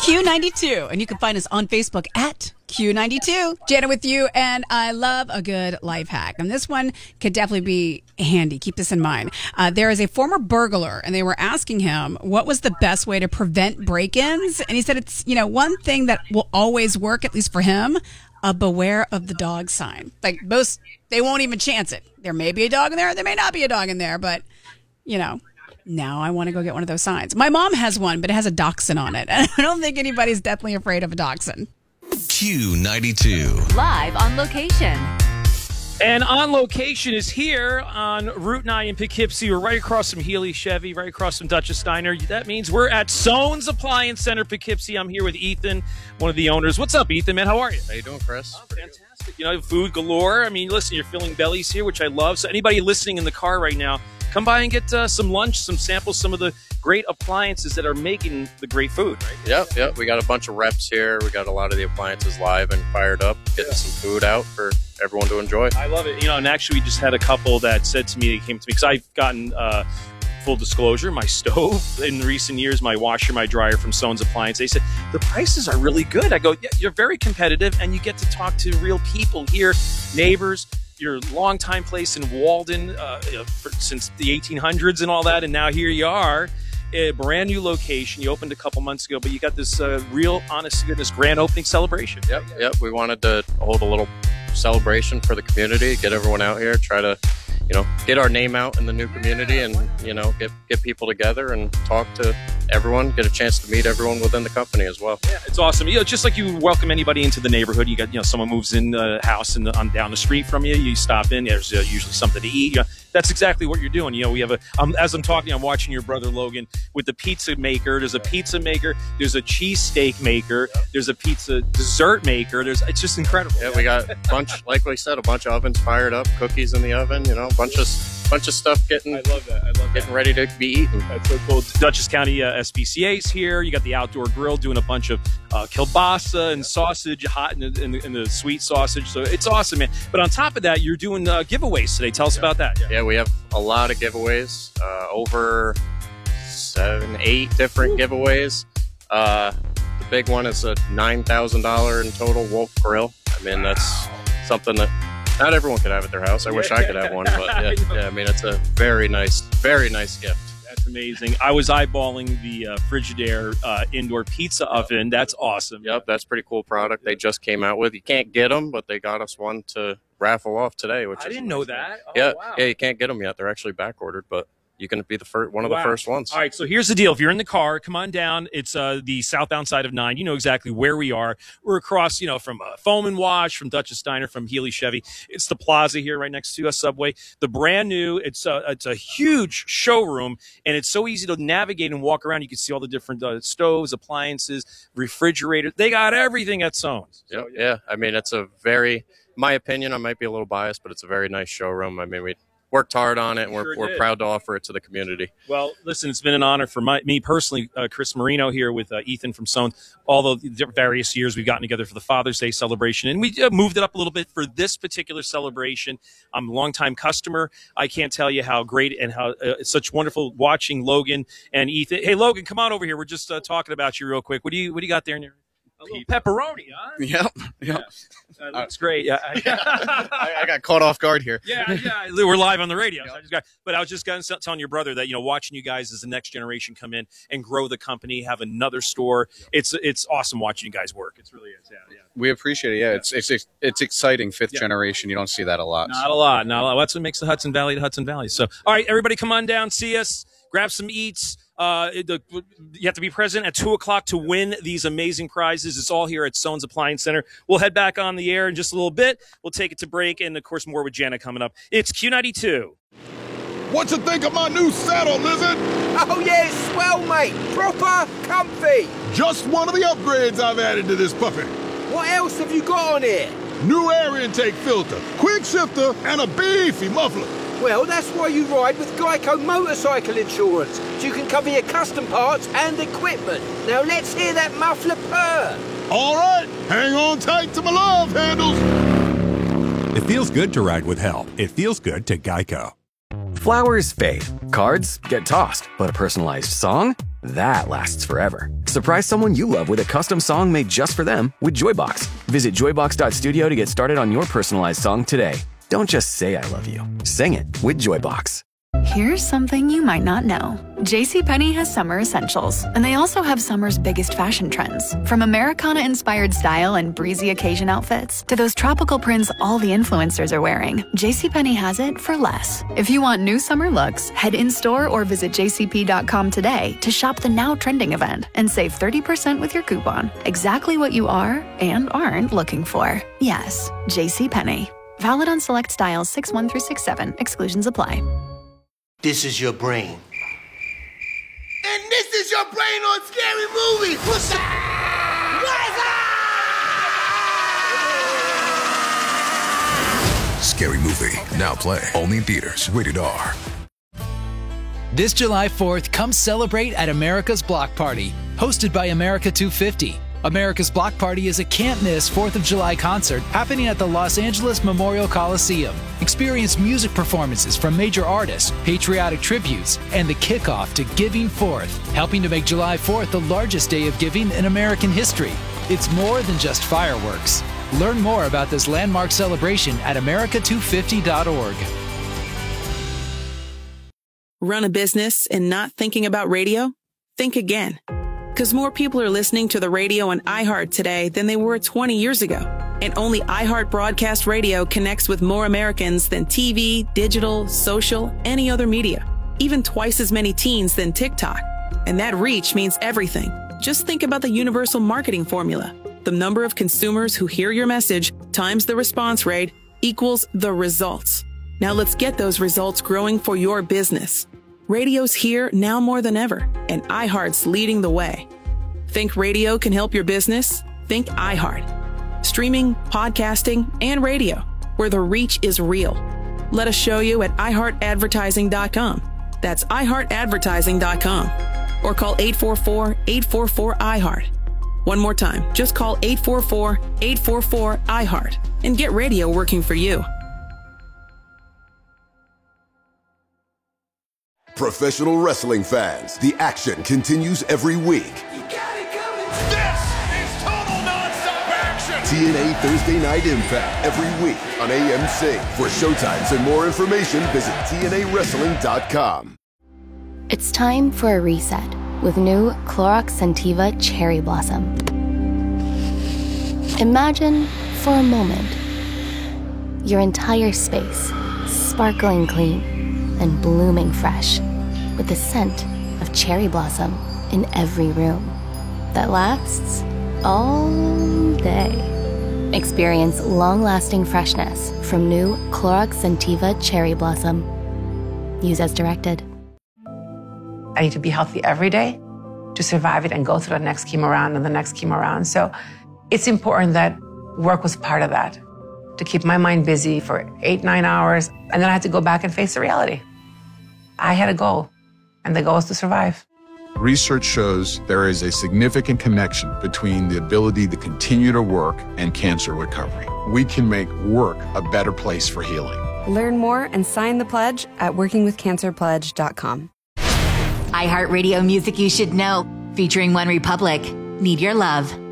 Q92. And you can find us on Facebook at Q92. Jana with you, and I love a good life hack. And this one could definitely be handy. Keep this in mind. There is a former burglar, and they were asking him what was the best way to prevent break-ins. And he said it's, one thing that will always work, at least for him, a beware of the dog sign. Like most, they won't even chance it. There may be a dog in there. There may not be a dog in there, but, now I want to go get one of those signs. My mom has one, but it has a dachshund on it. And I don't think anybody's definitely afraid of a dachshund. Q92. Live on location. And On Location is here on Route 9 in Poughkeepsie. We're right across from Healy Chevy, right across from Duchess Steiner. That means we're at Soane's Appliance Center, Poughkeepsie. I'm here with Ethan, one of the owners. What's up, Ethan, man? How are you? How you doing, Chris? Oh, fantastic. Food galore. I mean, listen, you're filling bellies here, which I love. So anybody listening in the car right now, come by and get some lunch, some samples, some of the great appliances that are making the great food, right? Yep. We got a bunch of reps here. We got a lot of the appliances live and fired up, getting some food out for everyone to enjoy. I love it. And actually we just had a couple that said to me, they came to me, because I've gotten, full disclosure, my stove in recent years, my washer, my dryer from Soane's Appliance, they said, the prices are really good. I go, yeah, you're very competitive, and you get to talk to real people here, neighbors, your longtime place in Walden since the 1800s and all that, and now here you are, a brand new location. You opened a couple months ago, but you got this real, honest to goodness, grand opening celebration. Yep. We wanted to hold a little celebration for the community, get everyone out here, try to, get our name out in the new community, and get people together and talk to everyone, get a chance to meet everyone within the company as well. Yeah, it's awesome. Just like you welcome anybody into the neighborhood, you got someone moves in the house and down the street from you, you stop in. There's usually something to eat. That's exactly what you're doing. We have as I'm talking, I'm watching your brother Logan with the pizza maker. There's a pizza maker. There's a cheesesteak maker. There's a pizza dessert maker. It's just incredible. Yeah, we got like we said, a bunch of ovens fired up, cookies in the oven. A bunch of stuff getting. I love that. Getting ready to be eaten. That's so cool. Dutchess County SPCA's here. You got the outdoor grill doing a bunch of kielbasa and sausage, hot in the sweet sausage. So it's awesome, man. But on top of that, you're doing giveaways today. Tell us about that. Yeah, we have a lot of giveaways. Over 7-8 different giveaways. The big one is a $9,000 in total Wolf Grill. I mean, that's something that not everyone could have at their house. I wish I could have one, but yeah. I mean, it's a very nice gift. That's amazing. I was eyeballing the Frigidaire indoor pizza oven. That's awesome. Yep, that's a pretty cool product they just came out with. You can't get them, but they got us one to raffle off today. I didn't know that. Oh, yeah, wow. Yeah, you can't get them yet. They're actually back ordered, but you can be the one of the first ones. All right, so here's the deal. If you're in the car, come on down. It's the southbound side of 9. You know exactly where we are. We're across, from Foam and Wash, from Duchess Steiner, from Healy Chevy. It's the plaza here right next to a Subway. The brand new, it's a huge showroom, and it's so easy to navigate and walk around. You can see all the different stoves, appliances, refrigerators. They got everything at Soane's. Yep, yeah. I mean, it's a very, my opinion, I might be a little biased, but it's a very nice showroom. I mean, we worked hard on it, and we're proud to offer it to the community. Well, listen, it's been an honor for me personally, Chris Marino here with Ethan from Soane's. All the various years we've gotten together for the Father's Day celebration, and we moved it up a little bit for this particular celebration. I'm a longtime customer. I can't tell you how great and how it's such wonderful watching Logan and Ethan. Hey, Logan, come on over here. We're just talking about you real quick. What do you got there in your a little pepperoni, huh? Yep. That looks great. Yeah. I got caught off guard here. Yeah. We're live on the radio. So I was just telling your brother that, watching you guys as the next generation come in and grow the company, have another store. It's awesome watching you guys work. It really is. Yeah. We appreciate it. Yeah, it's exciting. Fifth generation. You don't see that a lot. Not a lot. That's what makes the Hudson Valley the Hudson Valley. So, all right, everybody come on down, see us, grab some eats. You have to be present at 2:00 to win these amazing prizes. It's all here at Soane's Appliance Center. We'll head back on the air in just a little bit. We'll take it to break, and of course more with Jana coming up. It's Q92. What you think of my new saddle, Lizard? Oh yeah, it's swell, mate. Proper comfy. Just one of the upgrades I've added to this puppy. What else have you got on here? New air intake filter, quick shifter, and a beefy muffler. Well, that's why you ride with Geico Motorcycle Insurance, so you can cover your custom parts and equipment. Now let's hear that muffler purr. All right, hang on tight to my love handles. It feels good to ride with help. It feels good to Geico. Flowers fade, cards get tossed, but a personalized song? That lasts forever. Surprise someone you love with a custom song made just for them with JoyBox. Visit joybox.studio to get started on your personalized song today. Don't just say I love you. Sing it with JoyBox. Here's something you might not know. JCPenney has summer essentials, and they also have summer's biggest fashion trends. From Americana-inspired style and breezy occasion outfits to those tropical prints all the influencers are wearing, JCPenney has it for less. If you want new summer looks, head in-store or visit jcp.com today to shop the now trending event and save 30% with your coupon. Exactly what you are and aren't looking for. Yes, JCPenney. Valid on select styles 6-1 through 6-7. Exclusions apply. This is your brain. And this is your brain on Scary Movie. What's up? Scary Movie, now play only in theaters. Rated R. This July 4th, come celebrate at America's Block Party, hosted by America 250. America's Block Party is a can't-miss 4th of July concert happening at the Los Angeles Memorial Coliseum. Experience music performances from major artists, patriotic tributes, and the kickoff to Giving Forth, helping to make July 4th the largest day of giving in American history. It's more than just fireworks. Learn more about this landmark celebration at america250.org. Run a business and not thinking about radio? Think again. Because more people are listening to the radio on iHeart today than they were 20 years ago. And only iHeart Broadcast Radio connects with more Americans than TV, digital, social, any other media. Even twice as many teens than TikTok. And that reach means everything. Just think about the universal marketing formula. The number of consumers who hear your message times the response rate equals the results. Now let's get those results growing for your business. Radio's here now more than ever, and iHeart's leading the way. Think radio can help your business? Think iHeart. Streaming, podcasting, and radio, where the reach is real. Let us show you at iHeartAdvertising.com. That's iHeartAdvertising.com. Or call 844-844-iHeart. One more time, just call 844-844-iHeart and get radio working for you. Professional wrestling fans, the action continues every week. This is total nonstop action! TNA Thursday Night Impact every week on AMC. For showtimes and more information, visit TNAWrestling.com. It's time for a reset with new Clorox Scentiva Cherry Blossom. Imagine, for a moment, your entire space sparkling clean and blooming fresh, with the scent of cherry blossom in every room that lasts all day. Experience long-lasting freshness from new Clorox Scentiva Cherry Blossom. Use as directed. I need to be healthy every day to survive it and go through the next chemo round and the next chemo round. So it's important that work was part of that, to keep my mind busy for 8-9 hours, and then I had to go back and face the reality. I had a goal, and the goal is to survive. Research shows there is a significant connection between the ability to continue to work and cancer recovery. We can make work a better place for healing. Learn more and sign the pledge at workingwithcancerpledge.com. iHeartRadio music you should know, featuring OneRepublic. Need Your Love.